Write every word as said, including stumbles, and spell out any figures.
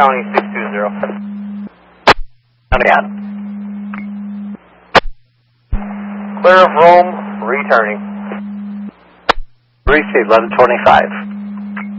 County six two zero. Again. Clear of Rome, returning. Receive eleven twenty-five.